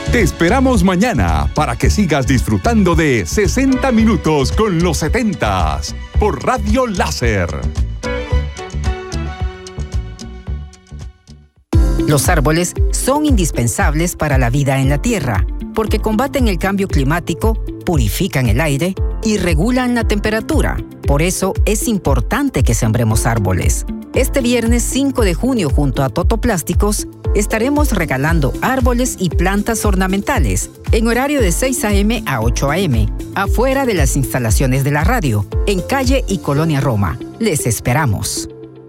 Te esperamos mañana para que sigas disfrutando de 60 minutos con los 70s por Radio Láser. Los árboles son indispensables para la vida en la Tierra, porque combaten el cambio climático, purifican el aire y regulan la temperatura. Por eso es importante que sembremos árboles. Este viernes 5 de junio, junto a Totoplásticos, estaremos regalando árboles y plantas ornamentales en horario de 6 a.m. a 8 a.m., afuera de las instalaciones de la radio, en Calle y Colonia Roma. Les esperamos.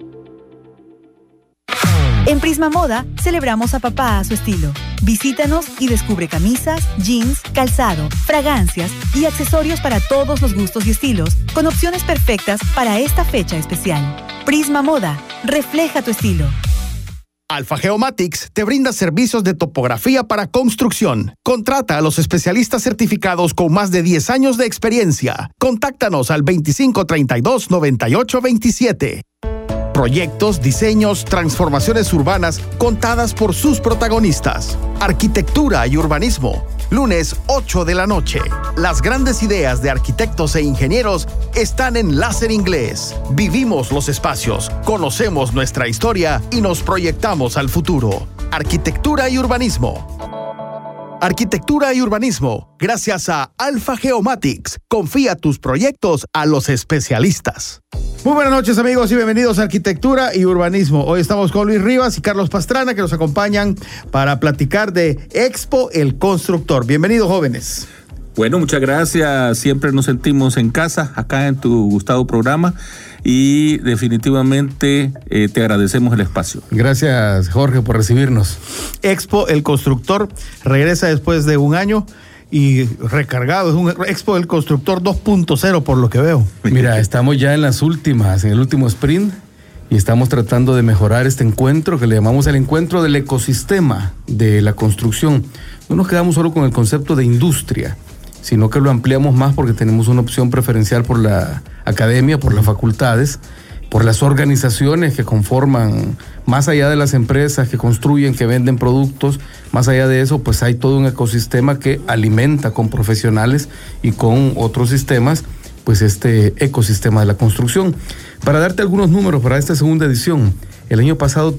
En Prisma Moda, celebramos a papá a su estilo. Visítanos y descubre camisas, jeans, calzado, fragancias y accesorios para todos los gustos y estilos, con opciones perfectas para esta fecha especial. Prisma Moda, refleja tu estilo. Alfa Geomatics te brinda servicios de topografía para construcción. Contrata a los especialistas certificados con más de 10 años de experiencia. Contáctanos al 2532-9827. Proyectos, diseños, transformaciones urbanas contadas por sus protagonistas. Arquitectura y urbanismo. Lunes 8 de la noche. Las grandes ideas de arquitectos e ingenieros están en Láser Inglés. Vivimos los espacios, conocemos nuestra historia y nos proyectamos al futuro. Arquitectura y urbanismo. Arquitectura y urbanismo, gracias a Alfa Geomatics. Confía tus proyectos a los especialistas. Muy buenas noches, amigos, y bienvenidos a Arquitectura y Urbanismo. Hoy estamos con Luis Rivas y Carlos Pastrana, que nos acompañan para platicar de Expo El Constructor. Bienvenidos, jóvenes. Bueno, muchas gracias. Siempre nos sentimos en casa, acá en tu gustado programa, y definitivamente te agradecemos el espacio. Gracias, Jorge, por recibirnos. Expo El Constructor regresa después de un año y recargado. Es un Expo El Constructor 2.0 por lo que veo. Mira, estamos ya en las últimas, en el último sprint, y estamos tratando de mejorar este encuentro que le llamamos el encuentro del ecosistema de la construcción. No nos quedamos solo con el concepto de industria, sino que lo ampliamos más porque tenemos una opción preferencial por la academia, por las facultades, por las organizaciones que conforman, más allá de las empresas que construyen, que venden productos, más allá de eso, pues hay todo un ecosistema que alimenta con profesionales y con otros sistemas, pues este ecosistema de la construcción. Para darte algunos números para esta segunda edición, el año pasado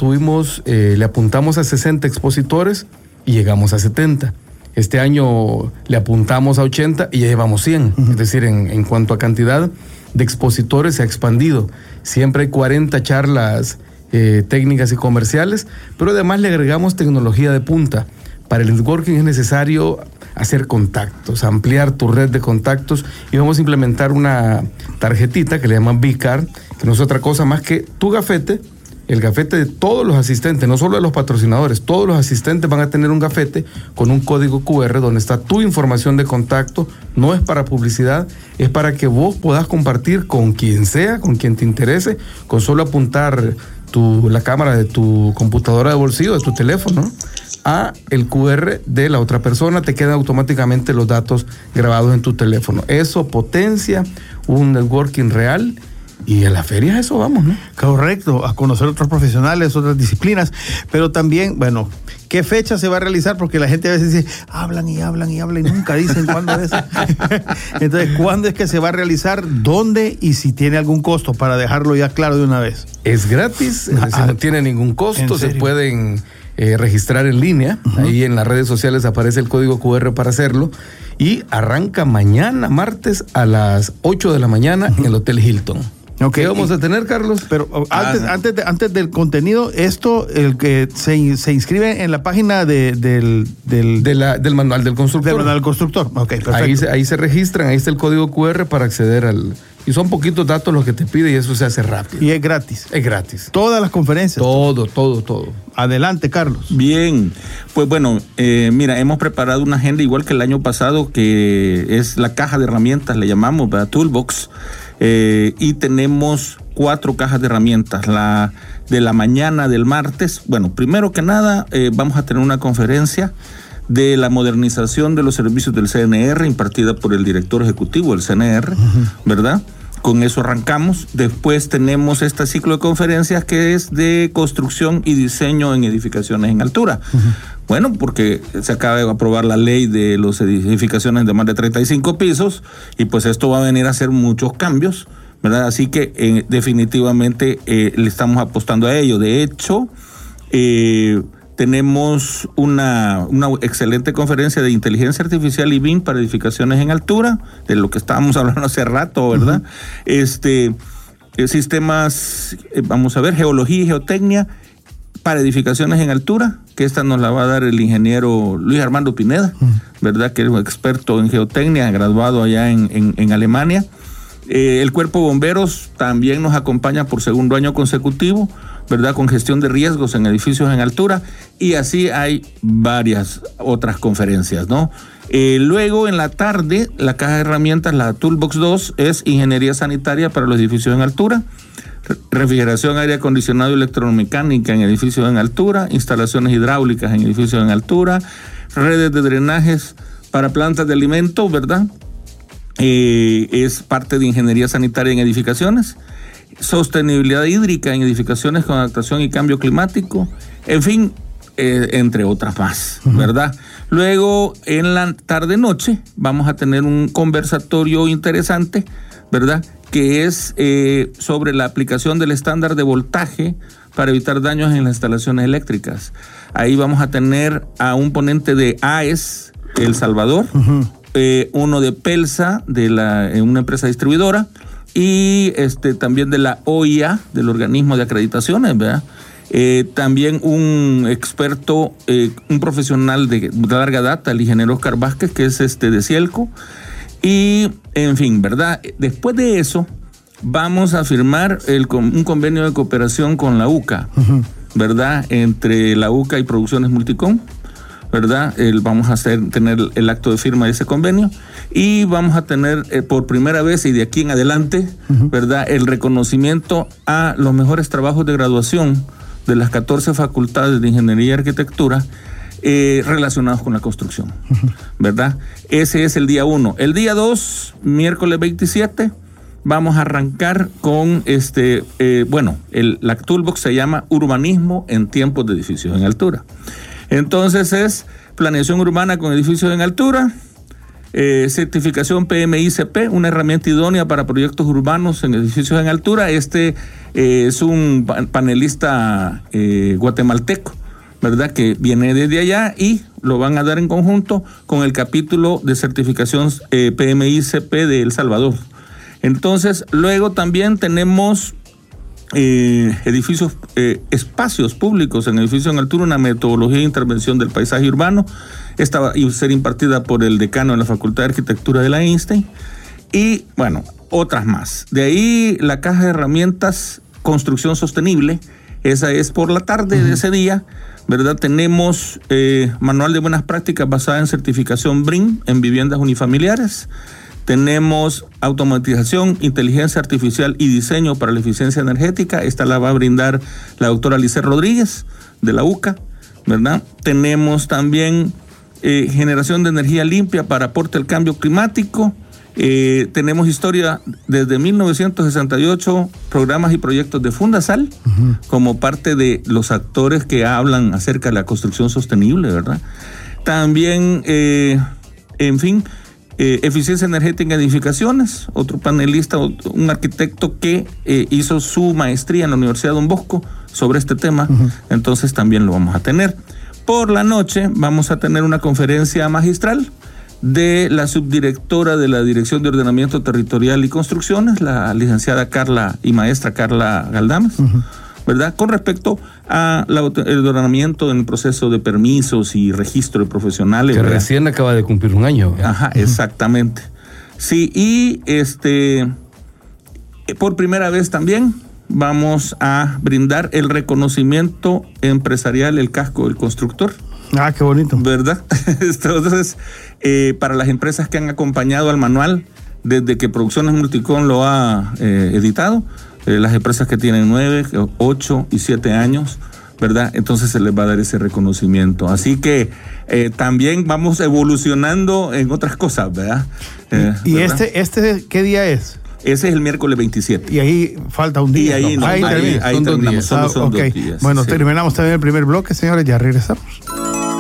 le apuntamos a 60 expositores y llegamos a 70. Este año le apuntamos a 80 y ya llevamos 100. Es decir, en cuanto a cantidad de expositores se ha expandido. Siempre hay 40 charlas técnicas y comerciales, pero además le agregamos tecnología de punta. Para el networking es necesario hacer contactos, ampliar tu red de contactos, y vamos a implementar una tarjetita que le llaman B-Card, que no es otra cosa más que tu gafete, el gafete de todos los asistentes, no solo de los patrocinadores. Todos los asistentes van a tener un gafete con un código QR donde está tu información de contacto. No es para publicidad, es para que vos puedas compartir con quien sea, con quien te interese, con solo apuntar la cámara de tu computadora de bolsillo, de tu teléfono, a el QR de la otra persona. Te quedan automáticamente los datos grabados en tu teléfono. Eso potencia un networking real. Y a la feria eso vamos, ¿no? Correcto, a conocer otros profesionales, otras disciplinas, pero también, bueno, ¿qué fecha se va a realizar? Porque la gente a veces dice, hablan y nunca dicen cuándo es. Entonces, ¿cuándo es que se va a realizar? ¿Dónde? Y si tiene algún costo, para dejarlo ya claro de una vez. Es gratis, no tiene ningún costo, se pueden registrar en línea. Ahí en las redes sociales aparece el código QR para hacerlo, y arranca mañana, martes, a las 8 de la mañana en el Hotel Hilton. Okay. ¿Qué vamos a tener, Carlos? Pero antes del contenido, esto, el que se inscribe en la página del manual del constructor. Del manual del constructor. Ok, perfecto. Ahí se registran, ahí está el código QR para acceder al... Y son poquitos datos los que te pide y eso se hace rápido. Y es gratis. Es gratis. Todas las conferencias. Todo. Adelante, Carlos. Bien, pues bueno, mira, hemos preparado una agenda igual que el año pasado, que es la caja de herramientas, le llamamos, ¿verdad? Toolbox. Y tenemos 4 cajas de herramientas. La de la mañana del martes, bueno, primero que nada, vamos a tener una conferencia de la modernización de los servicios del CNR, impartida por el director ejecutivo del CNR, ¿verdad? Con eso arrancamos. Después tenemos este ciclo de conferencias que es de construcción y diseño en edificaciones en altura, Bueno, porque se acaba de aprobar la ley de las edificaciones de más de 35 pisos y pues esto va a venir a hacer muchos cambios, ¿verdad? Así que definitivamente le estamos apostando a ello. De hecho, tenemos una excelente conferencia de inteligencia artificial y BIM para edificaciones en altura, de lo que estábamos hablando hace rato, ¿verdad? Sistemas, vamos a ver, geología y geotecnia para edificaciones en altura, que esta nos la va a dar el ingeniero Luis Armando Pineda, ¿verdad? Que es un experto en geotecnia, graduado allá en Alemania. El Cuerpo de Bomberos también nos acompaña por segundo año consecutivo, ¿verdad? Con gestión de riesgos en edificios en altura, y así hay varias otras conferencias, ¿no? Luego en la tarde, la caja de herramientas, la Toolbox 2, es ingeniería sanitaria para los edificios en altura, refrigeración, aire acondicionado y electromecánica en edificios en altura, instalaciones hidráulicas en edificios en altura, redes de drenajes para plantas de alimentos, ¿verdad? Es parte de ingeniería sanitaria en edificaciones, sostenibilidad hídrica en edificaciones con adaptación y cambio climático, en fin, entre otras más, ¿verdad? Luego, en la tarde-noche, vamos a tener un conversatorio interesante, ¿verdad?, que es sobre la aplicación del estándar de voltaje para evitar daños en las instalaciones eléctricas. Ahí vamos a tener a un ponente de AES, El Salvador, uno de PELSA, de una empresa distribuidora, y también de la OIA, del organismo de acreditaciones, ¿verdad? También un experto, un profesional de larga data, el ingeniero Oscar Vázquez, que es de Cielco. Y, en fin, ¿verdad? Después de eso, vamos a firmar un convenio de cooperación con la UCA, ¿verdad? Entre la UCA y Producciones Multicom, ¿verdad? Vamos a tener el acto de firma de ese convenio y vamos a tener por primera vez y de aquí en adelante, ¿verdad?, el reconocimiento a los mejores trabajos de graduación de las 14 facultades de Ingeniería y Arquitectura relacionados con la construcción, ¿verdad? Ese es el día 1. El día 2, miércoles 27, vamos a arrancar con la Toolbox se llama Urbanismo en tiempos de edificios en altura. Entonces es planeación urbana con edificios en altura, certificación PMICP, una herramienta idónea para proyectos urbanos en edificios en altura. Es un panelista guatemalteco, ¿verdad?, que viene desde allá y lo van a dar en conjunto con el capítulo de certificación PMICP de El Salvador. Entonces, luego también tenemos espacios públicos en edificios en altura, una metodología de intervención del paisaje urbano. Esta va a ser impartida por el decano de la Facultad de Arquitectura de la Einstein. Y, bueno, otras más. De ahí la caja de herramientas Construcción Sostenible. Esa es por la tarde de ese día, ¿verdad? Tenemos manual de buenas prácticas basada en certificación BRIM en viviendas unifamiliares. Tenemos automatización, inteligencia artificial y diseño para la eficiencia energética. Esta la va a brindar la doctora Lice Rodríguez de la UCA, ¿verdad? Tenemos también generación de energía limpia para aporte al cambio climático. Tenemos historia desde 1968, programas y proyectos de Fundasal, como parte de los actores que hablan acerca de la construcción sostenible, ¿verdad? También, eficiencia energética en edificaciones, otro panelista, un arquitecto que hizo su maestría en la Universidad Don Bosco sobre este tema, entonces también lo vamos a tener. Por la noche vamos a tener una conferencia magistral de la subdirectora de la Dirección de Ordenamiento Territorial y Construcciones, la licenciada maestra Carla Galdames, ¿verdad?, con respecto a el ordenamiento en el proceso de permisos y registro de profesionales. Que recién acaba de cumplir un año. Ajá, exactamente. Sí, y por primera vez también vamos a brindar el reconocimiento empresarial, el casco del constructor. Ah, qué bonito. ¿Verdad? Entonces, para las empresas que han acompañado al manual desde que Producciones Multicom lo ha editado, las empresas que tienen 9, 8 y 7 años, ¿verdad? Entonces se les va a dar ese reconocimiento. Así que también vamos evolucionando en otras cosas, ¿verdad? ¿Y ¿verdad? qué día es? Ese es el miércoles 27. Y ahí falta un día. Y ahí terminamos. Son 2 días. Bueno, sí. terminamos también el primer bloque, señores, ya regresamos.